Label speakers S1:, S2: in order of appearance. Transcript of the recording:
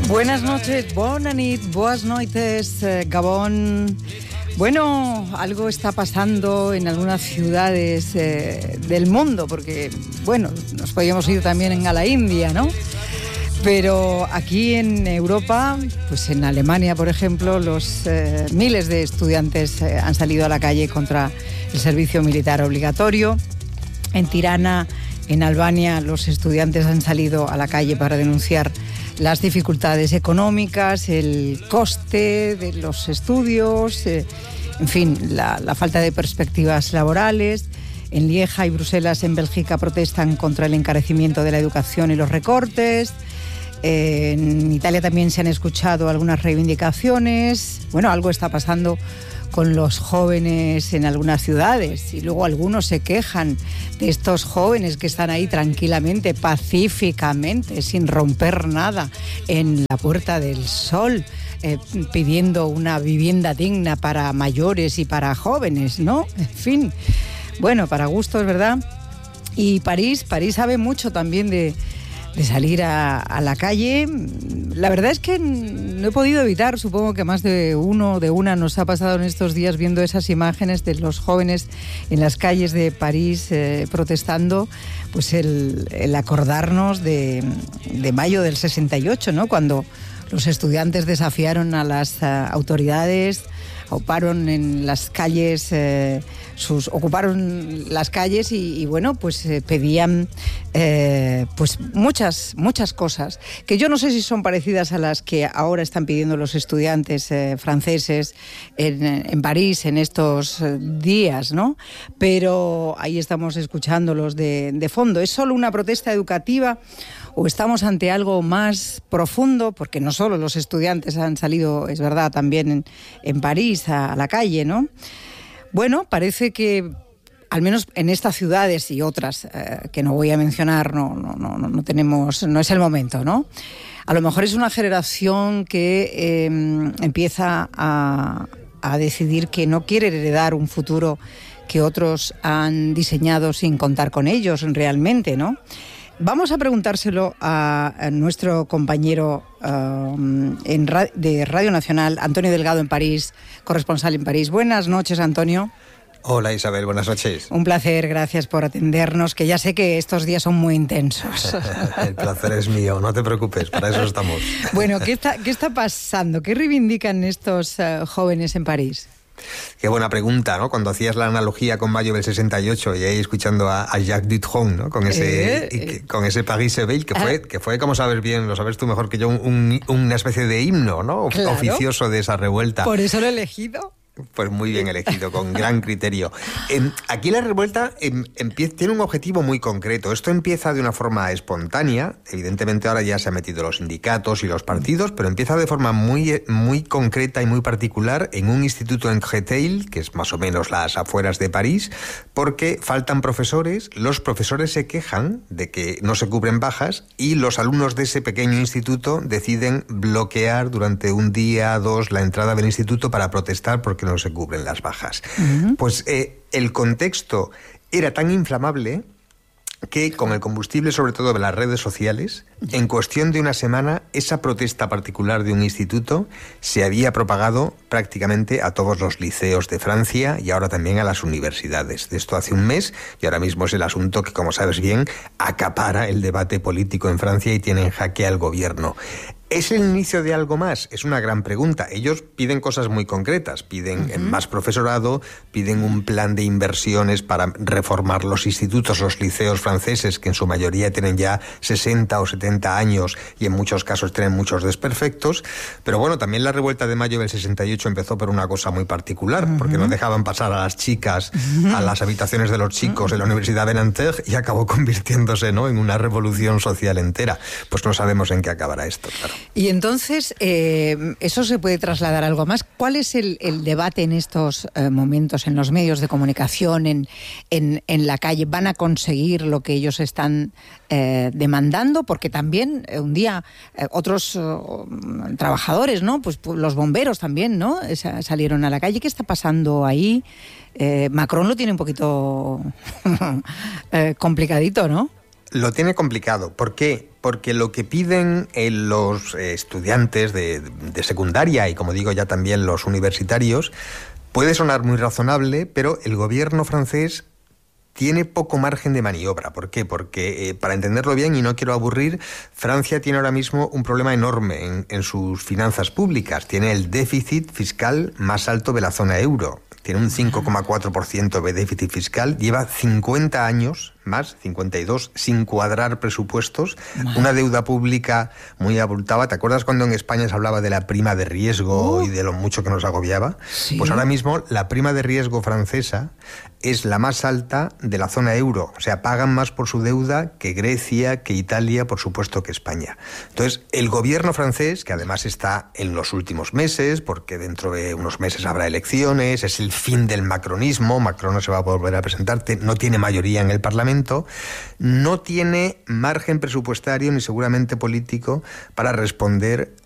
S1: Buenas noches, bona nit, boas noites, Gabón. Bueno, algo está pasando en algunas ciudades del mundo, porque, bueno, nos podíamos ir también a la India, ¿no? Pero aquí en Europa, pues en Alemania, por ejemplo, los miles de estudiantes han salido a la calle contra el servicio militar obligatorio. En Tirana, en Albania, los estudiantes han salido a la calle para denunciar las dificultades económicas, el coste de los estudios, en fin, la falta de perspectivas laborales. En Lieja y Bruselas, en Bélgica, protestan contra el encarecimiento de la educación y los recortes. En Italia también se han escuchado algunas reivindicaciones. Bueno, algo está pasando con los jóvenes en algunas ciudades, y luego algunos se quejan de estos jóvenes que están ahí tranquilamente, pacíficamente, sin romper nada, en la Puerta del Sol, pidiendo una vivienda digna para mayores y para jóvenes, ¿no? En fin, bueno, para gustos, ¿verdad? Y París sabe mucho también de salir a la calle. La verdad es que no he podido evitar, supongo que más de uno, de una nos ha pasado en estos días viendo esas imágenes de los jóvenes en las calles de París protestando, pues el acordarnos de mayo del 68, ¿no? Cuando los estudiantes desafiaron a las autoridades, ocuparon las calles y bueno, pues pedían pues muchas cosas que yo no sé si son parecidas a las que ahora están pidiendo los estudiantes franceses en París en estos días, ¿no? Pero ahí estamos escuchándolos de fondo. ¿Es solo una protesta educativa o estamos ante algo más profundo? Porque no solo los estudiantes han salido, es verdad, también en París a la calle, ¿no? Bueno, parece que al menos en estas ciudades y otras que no voy a mencionar, no tenemos, no es el momento, ¿no? A lo mejor es una generación que empieza a decidir que no quiere heredar un futuro que otros han diseñado sin contar con ellos realmente, ¿no? Vamos a preguntárselo a nuestro compañero de Radio Nacional, Antonio Delgado, en París, corresponsal en París. Buenas noches, Antonio.
S2: Hola, Isabel, buenas noches.
S1: Un placer, gracias por atendernos, que ya sé que estos días son muy intensos.
S2: El placer es mío, no te preocupes, para eso estamos.
S1: Bueno, ¿qué está pasando? ¿Qué reivindican estos jóvenes en París?
S2: Qué buena pregunta, ¿no? Cuando hacías la analogía con mayo del 68 y ahí escuchando a Jacques Dutronc, ¿no? Con ese Paris se veille, que fue, como sabes bien, lo sabes tú mejor que yo, una especie de himno, ¿no?
S1: Claro.
S2: Oficioso de esa revuelta.
S1: ¿Por eso lo he elegido?
S2: Pues muy bien elegido, con gran criterio. Aquí la revuelta tiene un objetivo muy concreto. Esto empieza de una forma espontánea. Evidentemente ahora ya se han metido los sindicatos y los partidos, pero empieza de forma muy concreta y muy particular en un instituto en Créteil, que es más o menos las afueras de París, porque faltan profesores, los profesores se quejan de que no se cubren bajas y los alumnos de ese pequeño instituto deciden bloquear durante un día, dos, la entrada del instituto para protestar porque no se cubren las bajas. Uh-huh. Pues el contexto era tan inflamable que con el combustible sobre todo de las redes sociales, en cuestión de una semana, esa protesta particular de un instituto se había propagado prácticamente a todos los liceos de Francia y ahora también a las universidades. De esto hace un mes y ahora mismo es el asunto que, como sabes bien, acapara el debate político en Francia y tiene en jaque al gobierno. ¿Es el inicio de algo más? Es una gran pregunta. Ellos piden cosas muy concretas, piden más profesorado, piden un plan de inversiones para reformar los institutos, los liceos franceses, que en su mayoría tienen ya 60 o 70 años y en muchos casos tienen muchos desperfectos. Pero bueno, también la revuelta de mayo del 68 empezó por una cosa muy particular, porque no dejaban pasar a las chicas a las habitaciones de los chicos en la Universidad de Nanterre y acabó convirtiéndose, ¿no?, en una revolución social entera. Pues no sabemos en qué acabará esto, claro.
S1: Y entonces, ¿eso se puede trasladar a algo más? ¿Cuál es el debate en estos momentos en los medios de comunicación, en la calle? ¿Van a conseguir lo que ellos están demandando? Porque también un día otros trabajadores, ¿no? Pues los bomberos también, ¿no? Salieron a la calle. ¿Qué está pasando ahí? Macron lo tiene un poquito complicadito, ¿no?
S2: Lo tiene complicado. ¿Por qué? porque lo que piden los estudiantes de secundaria y, como digo, ya también los universitarios, puede sonar muy razonable, pero el gobierno francés tiene poco margen de maniobra. ¿Por qué? Porque, para entenderlo bien, y no quiero aburrir, Francia tiene ahora mismo un problema enorme en sus finanzas públicas. Tiene el déficit fiscal más alto de la zona euro. Tiene un 5,4% de déficit fiscal. Lleva 50 años, más 52, sin cuadrar presupuestos. Una deuda pública muy abultada. ¿Te acuerdas cuando en España se hablaba de la prima de riesgo y de lo mucho que nos agobiaba? ¿Sí? Pues ahora mismo la prima de riesgo francesa es la más alta de la zona euro. O sea, pagan más por su deuda que Grecia, que Italia, por supuesto que España. Entonces, el gobierno francés, que además está en los últimos meses, porque dentro de unos meses habrá elecciones, es el fin del macronismo, Macron no se va a volver a presentar, no tiene mayoría en el Parlamento, no tiene margen presupuestario ni seguramente político para responder